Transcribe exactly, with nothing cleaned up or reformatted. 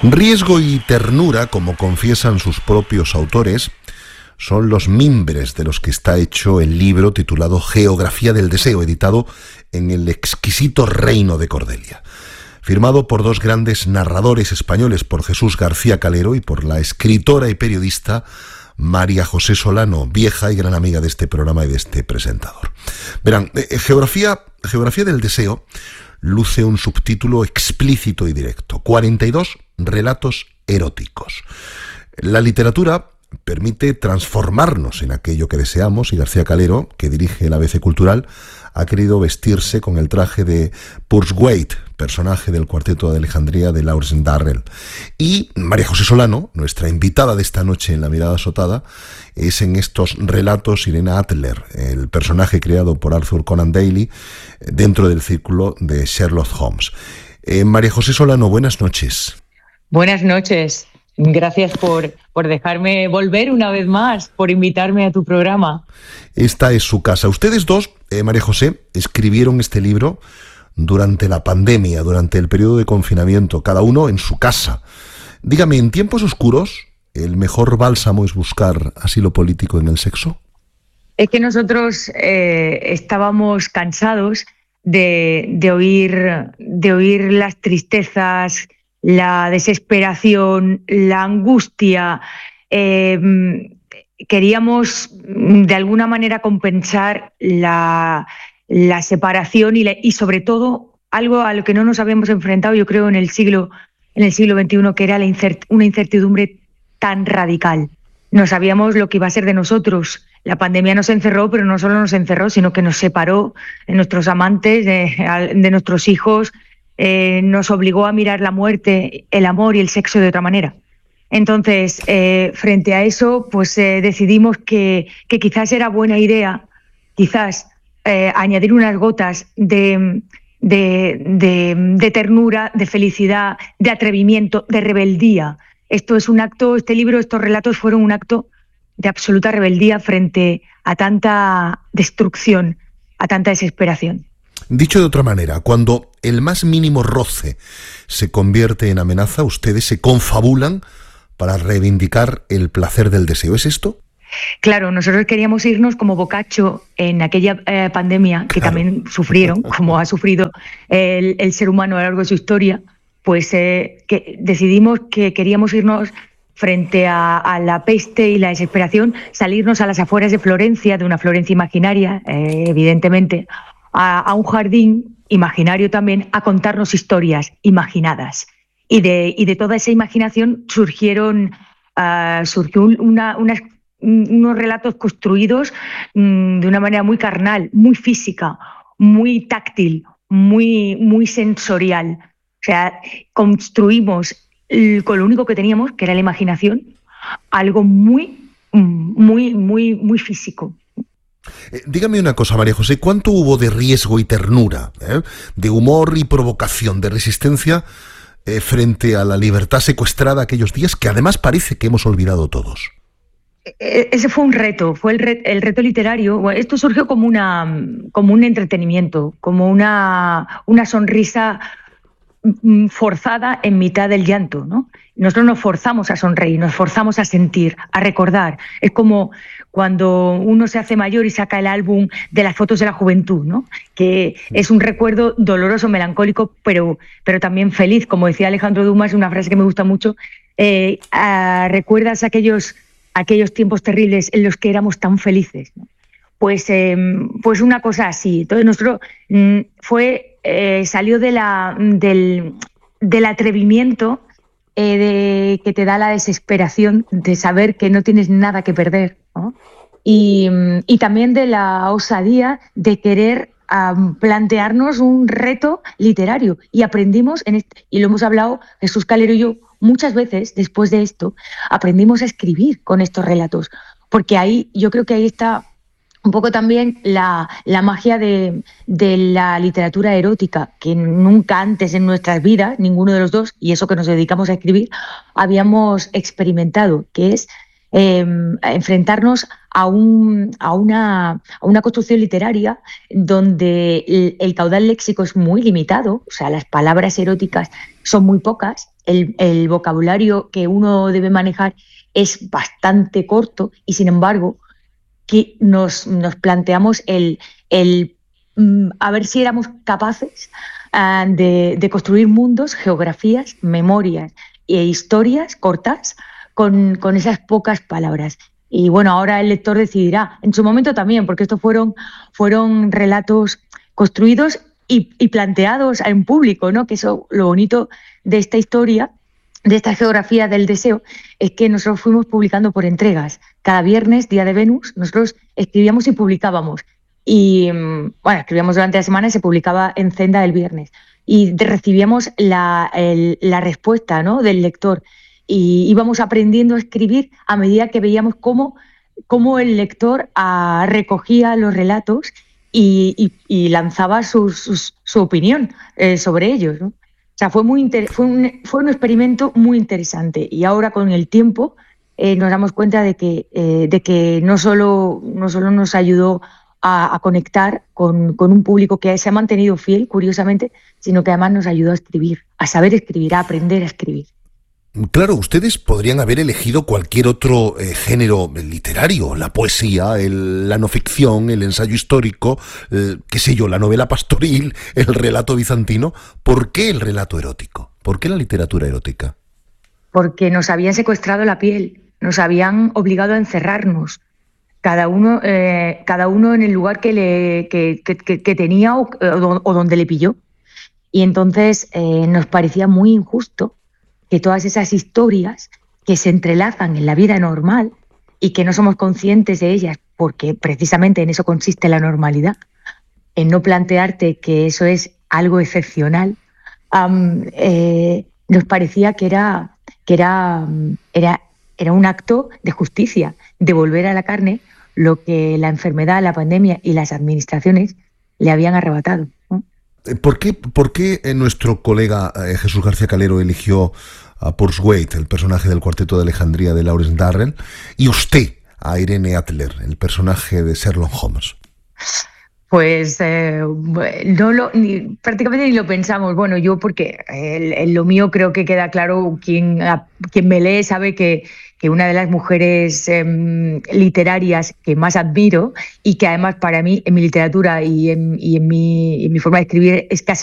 Riesgo y ternura, como confiesan sus propios autores, son los mimbres de los que está hecho el libro titulado Geografía del Deseo, editado en el exquisito Reino de Cordelia. Firmado por dos grandes narradores españoles, por Jesús García Calero y por la escritora y periodista María José Solano, vieja y gran amiga de este programa y de este presentador. Verán, eh, Geografía, Geografía del Deseo luce un subtítulo explícito y directo: cuarenta y dos relatos eróticos. La literatura permite transformarnos en aquello que deseamos, y García Calero, que dirige el A B C Cultural, ha querido vestirse con el traje de Pursewaite, personaje del Cuarteto de Alejandría de Lawrence Darrell. Y María José Solano, nuestra invitada de esta noche en La Mirada Azotada, es en estos relatos Irena Adler, el personaje creado por Arthur Conan Doyle dentro del círculo de Sherlock Holmes. Eh, María José Solano, buenas noches. Buenas noches. Gracias por, por dejarme volver una vez más, por invitarme a tu programa. Esta es su casa. Ustedes dos, eh, María José, escribieron este libro durante la pandemia, durante el periodo de confinamiento, cada uno en su casa. Dígame, ¿en tiempos oscuros el mejor bálsamo es buscar asilo político en el sexo? Es que nosotros eh, estábamos cansados de, de, oír, de oír las tristezas, la desesperación, la angustia. Eh, queríamos de alguna manera compensar la, la separación y, la, y sobre todo algo a lo que no nos habíamos enfrentado, yo creo, en el siglo, en el siglo veintiuno, que era la incert, una incertidumbre tan radical. No sabíamos lo que iba a ser de nosotros. La pandemia nos encerró, pero no solo nos encerró, sino que nos separó de nuestros amantes, de, de nuestros hijos. Eh, nos obligó a mirar la muerte, el amor y el sexo de otra manera. Entonces, eh, frente a eso, pues eh, decidimos que, que quizás era buena idea, quizás eh, añadir unas gotas de, de, de, de ternura, de felicidad, de atrevimiento, de rebeldía. Esto es un acto, este libro, estos relatos fueron un acto de absoluta rebeldía frente a tanta destrucción, a tanta desesperación. Dicho de otra manera, cuando el más mínimo roce se convierte en amenaza, ustedes se confabulan para reivindicar el placer del deseo. ¿Es esto? Claro, nosotros queríamos irnos como Boccaccio en aquella eh, pandemia que claro. también sufrieron, como ha sufrido el, el ser humano a lo largo de su historia, pues eh, que decidimos que queríamos irnos frente a, a la peste y la desesperación, salirnos a las afueras de Florencia, de una Florencia imaginaria, eh, evidentemente, A, a un jardín imaginario también, a contarnos historias imaginadas. Y de, y de toda esa imaginación surgieron uh, surgió una, unas, unos relatos construidos um, de una manera muy carnal, muy física, muy táctil, muy, muy sensorial. O sea, construimos el, con lo único que teníamos, que era la imaginación, algo muy, muy, muy, muy físico. Eh, dígame una cosa, María José, ¿cuánto hubo de riesgo y ternura, eh, de humor y provocación, de resistencia eh, frente a la libertad secuestrada aquellos días que además parece que hemos olvidado todos? Ese fue un reto, fue el, re, el reto literario. Bueno, esto surgió como, una, como un entretenimiento, como una, una sonrisa forzada en mitad del llanto, ¿no? Nosotros nos forzamos a sonreír, nos forzamos a sentir, a recordar. Es como cuando uno se hace mayor y saca el álbum de las fotos de la juventud, ¿no? Que es un recuerdo doloroso, melancólico, pero, pero también feliz. Como decía Alejandro Dumas, una frase que me gusta mucho, eh, uh, recuerdas aquellos, aquellos tiempos terribles en los que éramos tan felices, ¿no? Pues, eh, pues una cosa así. Entonces, nosotros mm, fue... Eh, salió de la, del, del atrevimiento eh, de, que te da la desesperación de saber que no tienes nada que perder, ¿no? Y, y también de la osadía de querer um, plantearnos un reto literario. Y aprendimos, en este, y lo hemos hablado Jesús Calero y yo muchas veces después de esto, aprendimos a escribir con estos relatos, porque ahí yo creo que ahí está un poco también la, la magia de, de la literatura erótica, que nunca antes en nuestras vidas, ninguno de los dos, y eso que nos dedicamos a escribir, habíamos experimentado, que es eh, enfrentarnos a, un, a, una, a una construcción literaria donde el, el caudal léxico es muy limitado, o sea, las palabras eróticas son muy pocas, el, el vocabulario que uno debe manejar es bastante corto y, sin embargo, que nos, nos planteamos el, el mm, a ver si éramos capaces uh, de, de construir mundos, geografías, memorias e historias cortas con, con esas pocas palabras. Y bueno, ahora el lector decidirá, en su momento también, porque estos fueron, fueron relatos construidos y, y planteados en público, ¿no? Que eso, lo bonito de esta historia, de esta geografía del deseo, es que nosotros fuimos publicando por entregas. Cada viernes, día de Venus, nosotros escribíamos y publicábamos. Y bueno, escribíamos durante la semana y se publicaba en Zenda el viernes. Y recibíamos la, el, la respuesta, ¿no?, del lector. Y íbamos aprendiendo a escribir a medida que veíamos cómo, cómo el lector ah, recogía los relatos y, y, y lanzaba sus, sus, su opinión eh, sobre ellos, ¿no? O sea, fue, muy inter- fue, un, fue un experimento muy interesante, y ahora con el tiempo eh, nos damos cuenta de que, eh, de que no, solo, no solo nos ayudó a, a conectar con, con un público que se ha mantenido fiel, curiosamente, sino que además nos ayudó a escribir, a saber escribir, a aprender a escribir. Claro, ustedes podrían haber elegido cualquier otro eh, género literario, la poesía, el, la no ficción, el ensayo histórico, eh, qué sé yo, la novela pastoril, el relato bizantino. ¿Por qué el relato erótico? ¿Por qué la literatura erótica? Porque nos habían secuestrado la piel, nos habían obligado a encerrarnos, cada uno, eh, cada uno en el lugar que, le, que, que, que tenía o, o donde le pilló. Y entonces eh, nos parecía muy injusto que todas esas historias que se entrelazan en la vida normal y que no somos conscientes de ellas, porque precisamente en eso consiste la normalidad, en no plantearte que eso es algo excepcional, um, eh, nos parecía que era, que era, era, era un acto de justicia, devolver a la carne lo que la enfermedad, la pandemia y las administraciones le habían arrebatado, ¿no? ¿Por qué, por qué nuestro colega eh, Jesús García Calero eligió a Pursuit, el personaje del Cuarteto de Alejandría de Lawrence Darrell, y usted a Irene Adler, el personaje de Sherlock Holmes? Pues eh, no lo, ni, prácticamente ni lo pensamos. Bueno, yo porque en lo mío creo que queda claro, quien, a, quien me lee sabe que, que una de las mujeres eh, literarias que más admiro y que además para mí en mi literatura y en, y en, mi, en mi forma de escribir es casi